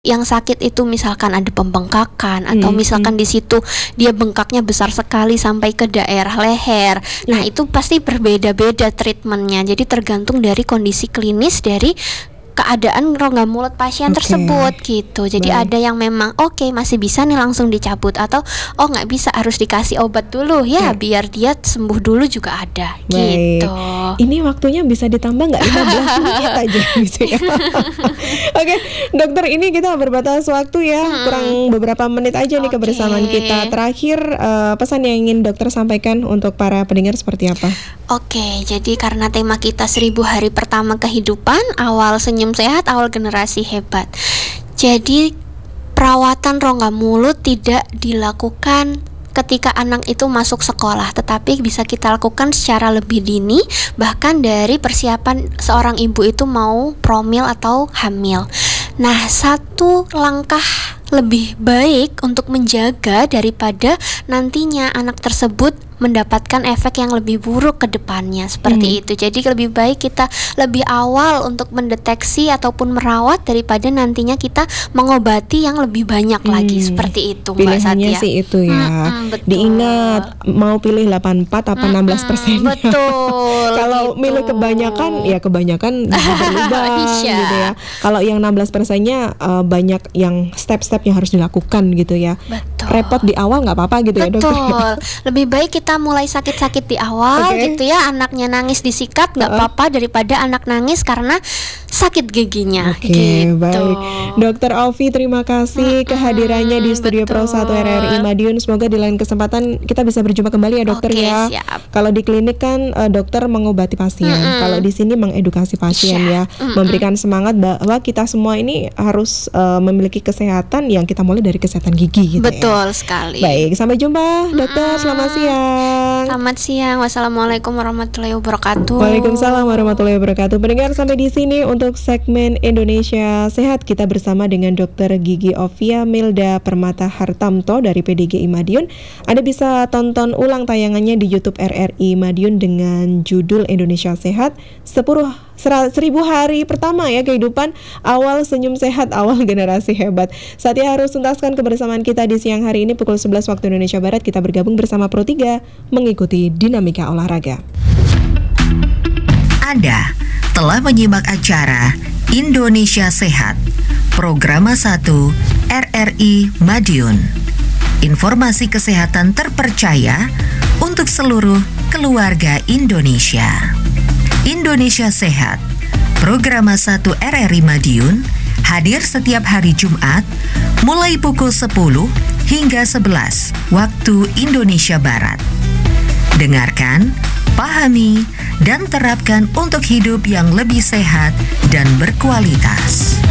Yang sakit itu misalkan ada pembengkakan atau misalkan di situ dia bengkaknya besar sekali sampai ke daerah leher. Nah, itu pasti berbeda-beda treatmentnya. Jadi tergantung dari kondisi klinis dari keadaan rongga mulut pasien tersebut gitu. Jadi ada yang memang masih bisa nih langsung dicabut, atau nggak bisa, harus dikasih obat dulu ya biar dia sembuh dulu juga ada. Gitu. Ini waktunya bisa ditambah nggak 15 menit aja gitu ya. Oke, dokter, ini kita berbatas waktu ya, kurang beberapa menit aja nih kebersamaan kita. Terakhir, pesan yang ingin dokter sampaikan untuk para pendengar seperti apa? Jadi karena tema kita 1000 hari pertama kehidupan, awal senyum sehat, awal generasi hebat. Jadi perawatan rongga mulut tidak dilakukan ketika anak itu masuk sekolah, tetapi bisa kita lakukan secara lebih dini, bahkan dari persiapan seorang ibu itu mau promil atau hamil. Nah, satu langkah lebih baik untuk menjaga daripada nantinya anak tersebut mendapatkan efek yang lebih buruk ke depannya, seperti itu. Jadi lebih baik kita lebih awal untuk mendeteksi ataupun merawat daripada nantinya kita mengobati yang lebih banyak lagi, seperti itu, Mbak Satya. Pilihannya sih itu ya. Betul. Diingat, mau pilih 84 apa 16%. Betul. Kalau milih kebanyakan, ya kebanyakan berubah gitu ya. Kalau yang 16%-nya banyak yang step-step yang harus dilakukan gitu ya. Betul. Repot di awal nggak apa-apa gitu ya, dokter. Betul. Lebih baik kita mulai sakit-sakit di awal gitu ya. Anaknya nangis disikat nggak apa-apa daripada anak nangis karena sakit giginya. Gitu. Baik. Dokter Alfi, terima kasih kehadirannya di studio Pro 1 RRI Madiun. Semoga di lain kesempatan kita bisa berjumpa kembali ya, dokter ya. Siap. Kalau di klinik kan dokter mengobati pasien. Kalau di sini mengedukasi pasien ya, memberikan semangat bahwa kita semua ini harus memiliki kesehatan yang kita mulai dari kesehatan gigi gitu. Betul sekali. Baik, sampai jumpa dokter. Selamat siang. Selamat siang. Wassalamualaikum warahmatullahi wabarakatuh. Waalaikumsalam warahmatullahi wabarakatuh. Pendengar, sampai di sini untuk segmen Indonesia Sehat. Kita bersama dengan Dr. Gigi Ovia Milda Permata Hartamto dari PDGI Madiun. Anda bisa tonton ulang tayangannya di YouTube RRI Madiun dengan judul Indonesia Sehat 1000 hari pertama ya kehidupan, awal senyum sehat, awal generasi hebat. Saatnya harus tuntaskan kebersamaan kita di siang hari ini pukul 11 waktu Indonesia Barat. Kita bergabung bersama Pro 3 mengikuti dinamika olahraga. Anda telah menyimak acara Indonesia Sehat, Program 1 RRI Madiun. Informasi kesehatan terpercaya untuk seluruh keluarga Indonesia. Indonesia Sehat, Program 1 RRI Madiun, hadir setiap hari Jumat mulai pukul 10 hingga 11 waktu Indonesia Barat. Dengarkan, pahami, dan terapkan untuk hidup yang lebih sehat dan berkualitas.